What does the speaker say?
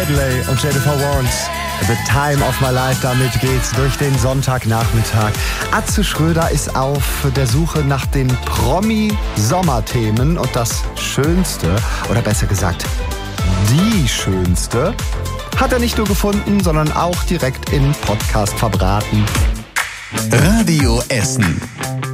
Medley und Jennifer Warnes. The Time of My Life, damit geht's durch den Sonntagnachmittag. Atze Schröder ist auf der Suche nach den Promi-Sommerthemen und das Schönste, oder besser gesagt, die Schönste, hat er nicht nur gefunden, sondern auch direkt in Podcast verbraten. Radio Essen.